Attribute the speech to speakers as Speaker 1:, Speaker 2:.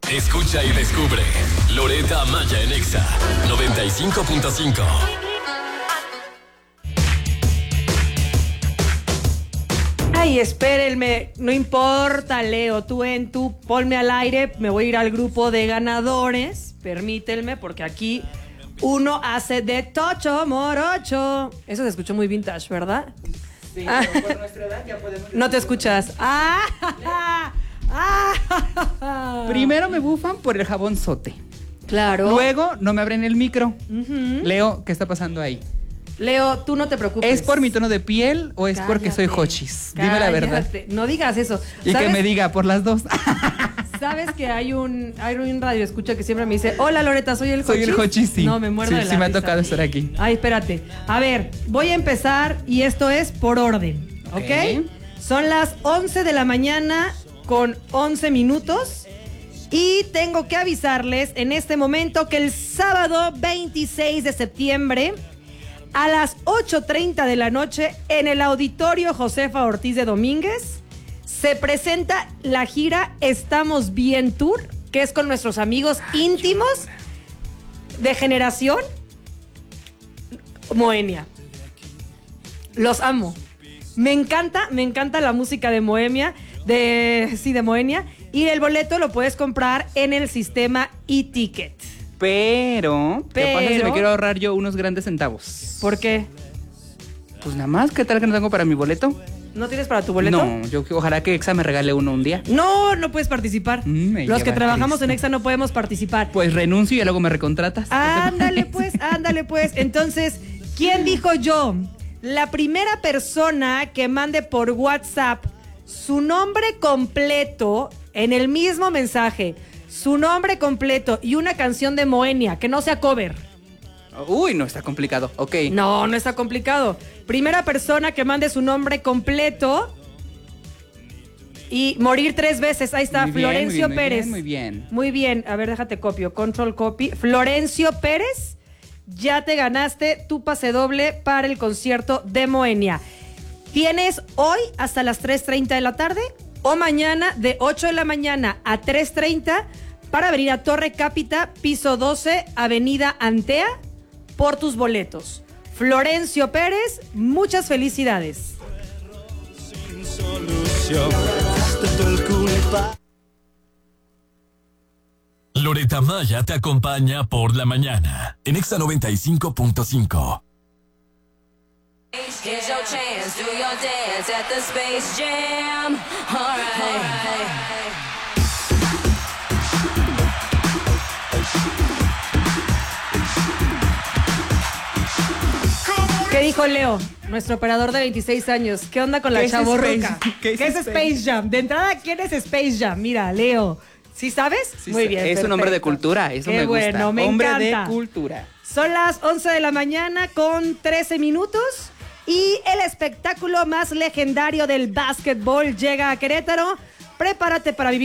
Speaker 1: Escucha y descubre Loretta Maya en Exa 95.5.
Speaker 2: Ay, espérenme, no importa, Leo, tú ponme al aire, me voy a ir al grupo de ganadores, permítanme, porque aquí uno hace de tocho morocho. Eso se escuchó muy vintage, ¿verdad?
Speaker 3: Sí, pero por nuestra edad ya podemos...
Speaker 2: No te escuchas.
Speaker 3: Primero me bufan por el jabón sote.
Speaker 2: Claro.
Speaker 3: Luego no me abren el micro. Leo, ¿qué está pasando ahí?
Speaker 2: Leo, tú no te preocupes.
Speaker 3: ¿Es por mi tono de piel o es porque soy hochis? Dime la verdad.
Speaker 2: No digas eso.
Speaker 3: Y que me diga por las dos.
Speaker 2: ¿Sabes que hay un radio escucha que siempre me dice, hola Loretta, soy el hochis?
Speaker 3: Soy el hochis, sí.
Speaker 2: No, me muero de la
Speaker 3: Sí, me ha
Speaker 2: risa.
Speaker 3: tocado estar aquí.
Speaker 2: Ay, espérate. A ver, voy a empezar y esto es por orden, ¿ok? Son las 11 de la mañana con 11 minutos y tengo que avisarles en este momento que el sábado 26 de septiembre a las 8:30 de la noche en el Auditorio Josefa Ortiz de Domínguez se presenta la gira Estamos Bien Tour, que es con nuestros amigos íntimos de generación Moenia. Los amo. Me encanta la música de Moenia, de Moenia, y el boleto lo puedes comprar en el sistema e-ticket.
Speaker 3: Pero, ¿qué pasa si me quiero ahorrar yo unos grandes centavos?
Speaker 2: ¿Por qué?
Speaker 3: Pues nada más, ¿qué tal que no tengo para mi boleto?
Speaker 2: ¿No tienes para tu boleto?
Speaker 3: No, yo ojalá que Exa me regale uno un día.
Speaker 2: No puedes participar. Los que trabajamos en Exa no podemos participar.
Speaker 3: Pues renuncio y luego me recontratas.
Speaker 2: Ándale pues. Entonces, ¿quién dijo yo? La primera persona que mande por WhatsApp su nombre completo en el mismo mensaje, su nombre completo y una canción de Moenia, que no sea cover.
Speaker 3: Uy, no está complicado, ok.
Speaker 2: No está complicado. Primera persona que mande su nombre completo y morir 3 veces. Ahí está, Florencio Pérez.
Speaker 3: Muy bien.
Speaker 2: Muy bien, a ver, déjate copio, control copy. Florencio Pérez, ya te ganaste tu pase doble para el concierto de Moenia. Tienes hoy hasta las 3:30 de la tarde o mañana de 8 de la mañana a 3:30 para venir a Torre Cápita, piso 12, Avenida Antea, por tus boletos. Florencio Pérez, muchas felicidades.
Speaker 4: Sin solución,
Speaker 1: Loretta Maya te acompaña por la mañana en Exa 95.5.
Speaker 5: Here's your chance, do your dance at the Space Jam. All right.
Speaker 2: ¿Qué dijo Leo, nuestro operador de 26 años? ¿Qué onda con la chavorruca?
Speaker 3: ¿Qué es
Speaker 2: Space Jam? De entrada, ¿quién es Space Jam? Mira, Leo. ¿Sí sabes?
Speaker 3: Sí,
Speaker 2: muy bien.
Speaker 3: Es un hombre de cultura, eso
Speaker 2: Qué
Speaker 3: me gusta.
Speaker 2: bueno, me
Speaker 3: hombre
Speaker 2: encanta.
Speaker 3: de cultura.
Speaker 2: Son las 11 de la mañana con 13 minutos y el espectáculo más legendario del básquetbol llega a Querétaro. Prepárate para vivir